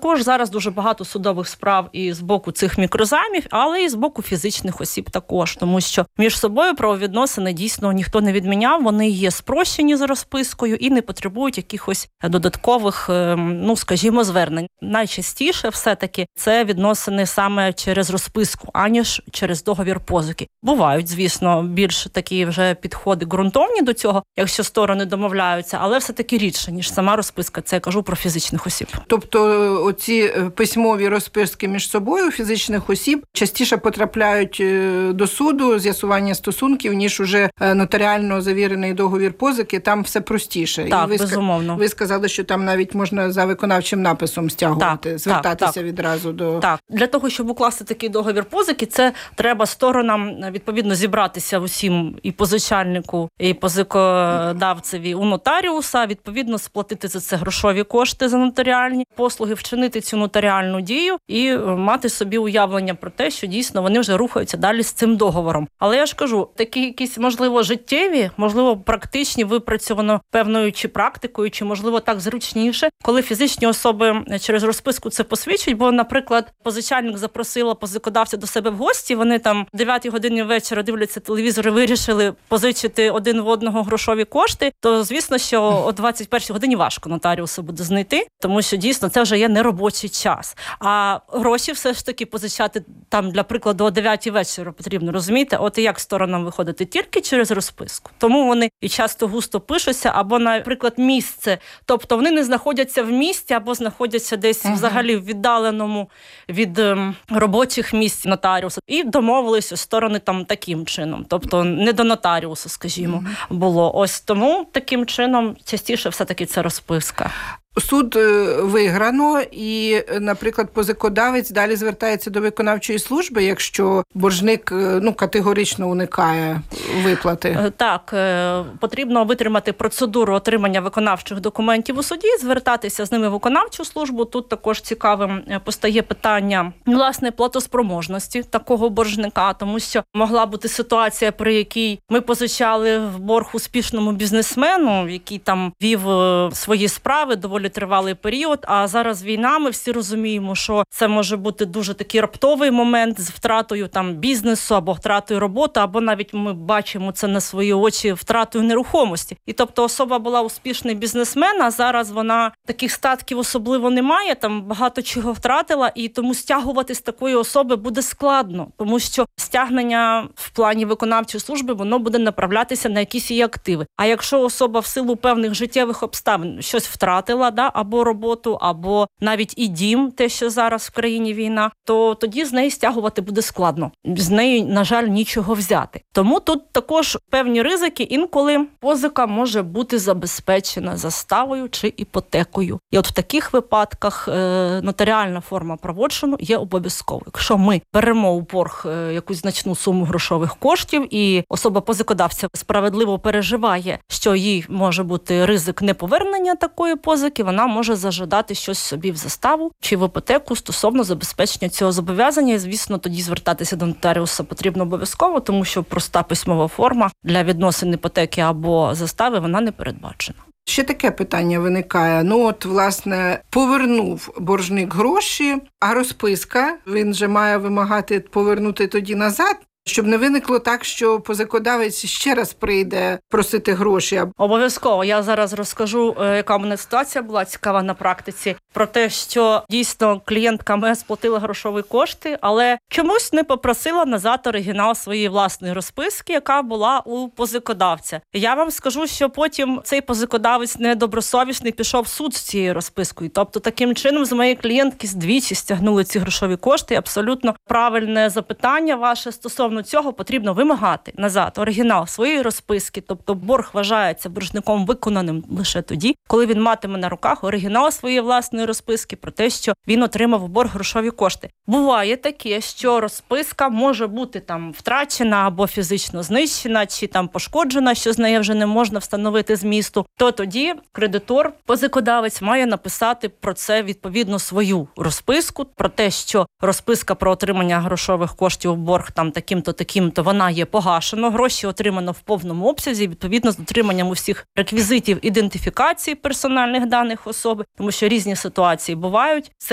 також зараз дуже багато судових справ і з боку цих мікрозаймів, але і з боку фізичних осіб також, тому що між собою правовідносини дійсно ніхто не відміняв, вони є спрощені за розпискою і не потребують якихось додаткових, скажімо, звернень. Найчастіше все-таки це відносини саме через розписку, аніж через договір позики. Бувають, звісно, більш такі вже підходи ґрунтовні до цього, якщо сторони домовляються, але все-таки рідше, ніж сама розписка. Це я кажу про фізичних осіб. Тобто оці письмові розписки між собою фізичних осіб частіше потрапляють до суду, з'ясування стосунків, ніж уже нотаріально завірений договір позики, там все простіше. Так, і безумовно. Ви сказали, що там навіть можна за виконавчим написом стягувати, звертатися відразу до... Так, для того, щоб укласти такий договір позики, це треба сторонам, відповідно, зібратися усім і позичальнику, і позикодавцеві у нотаріуса, відповідно, сплатити за це грошові кошти за нотаріальні послуги, вчинити цю нотаріальну дію і мати собі уявлення про те, що дійсно вони вже рухаються далі з цим договором. Але я ж кажу, такі якісь, можливо, життєві, можливо, практичні, випрацьовано певною чи практикою, чи, можливо, так зручніше, коли фізичні особи через розписку це посвідчують, бо, наприклад, позичальник запросила позикодавця до себе в гості, вони там о 9 годині вечора дивляться телевізор і вирішили позичити один в одного грошові кошти, то, звісно, що о 21 годині важко нотаріусу буде знайти, тому що дійсно це вже є неробочий час. А гроші все ж таки позичати там, для прикладу, о 9 вечора потрібно, розумієте? От і як сторонам виходити? Тільки через розписку. Тому вони і часто густо пишуться, або, наприклад, місце. Тобто вони не знаходяться в місті, або знаходяться десь взагалі в віддаленому від робочих місць нотаріуса. І домовилися сторони там таким чином. Тобто не до нотаріуса, скажімо, було. Ось тому таким чином частіше все-таки це розписка. Суд виграно і, наприклад, позикодавець далі звертається до виконавчої служби, якщо боржник категорично уникає виплати. Так, потрібно витримати процедуру отримання виконавчих документів у суді, звертатися з ними в виконавчу службу. Тут також цікавим постає питання, власне, платоспроможності такого боржника, тому що могла бути ситуація, при якій ми позичали в борг успішному бізнесмену, який там вів свої справи доволі тривалий період, а зараз війна, ми всі розуміємо, що це може бути дуже такий раптовий момент з втратою там бізнесу або втратою роботи, або навіть ми бачимо це на свої очі втратою нерухомості. І тобто особа була успішний бізнесмен, а зараз вона таких статків особливо не має, там багато чого втратила, і тому стягувати з такої особи буде складно, тому що стягнення в плані виконавчої служби, воно буде направлятися на якісь її активи. А якщо особа в силу певних життєвих обставин щось втратила, або роботу, або навіть і дім, те, що зараз в країні війна, то тоді з неї стягувати буде складно. З неї, на жаль, нічого взяти. Тому тут також певні ризики. Інколи позика може бути забезпечена заставою чи іпотекою. І от в таких випадках нотаріальна форма правочину є обов'язковою. Якщо ми беремо у борг якусь значну суму грошових коштів, і особа позикодавця справедливо переживає, що їй може бути ризик неповернення такої позики, вона може зажадати щось собі в заставу чи в іпотеку стосовно забезпечення цього зобов'язання. І, звісно, тоді звертатися до нотаріуса потрібно обов'язково, тому що проста письмова форма для відносин іпотеки або застави, вона не передбачена. Ще таке питання виникає. Власне, повернув боржник гроші, а розписка, він же має вимагати повернути тоді назад, щоб не виникло так, що позикодавець ще раз прийде просити гроші. Обов'язково. Я зараз розкажу, яка в мене ситуація була цікава на практиці, про те, що дійсно клієнтка моя сплатила грошові кошти, але чомусь не попросила назад оригінал своєї власної розписки, яка була у позикодавця. Я вам скажу, що потім цей позикодавець недобросовісний пішов в суд з цією розпискою. Тобто таким чином з моєї клієнтки двічі стягнули ці грошові кошти. Абсолютно правильне запитання ваше стосовно цього, потрібно вимагати назад оригінал своєї розписки, тобто борг вважається боржником виконаним лише тоді, коли він матиме на руках оригінал своєї власної розписки про те, що він отримав у борг грошові кошти. Буває таке, що розписка може бути там втрачена або фізично знищена, чи там пошкоджена, що з нею вже не можна встановити змісту, то тоді кредитор, позикодавець має написати про це відповідно свою розписку, про те, що розписка про отримання грошових коштів у борг там таким-то, вона є погашено, гроші отримано в повному обсязі, відповідно з дотриманням усіх реквізитів ідентифікації персональних даних особи, тому що різні ситуації бувають. Це